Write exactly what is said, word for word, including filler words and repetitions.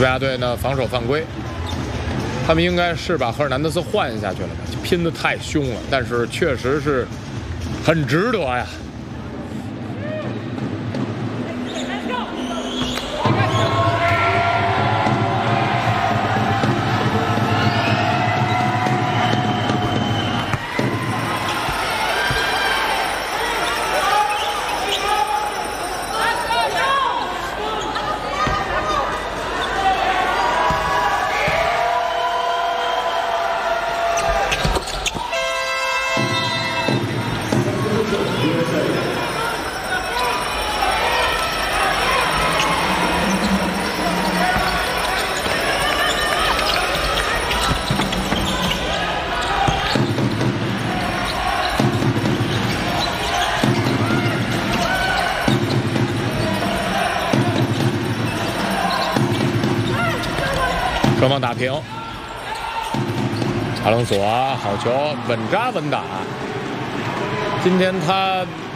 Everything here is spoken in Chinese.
班牙队呢防守犯规，他们应该是把赫尔南德斯换下去了吧？拼得太凶了，但是确实是很值得呀。 双方打平，阿隆索好球，稳扎稳打。今天他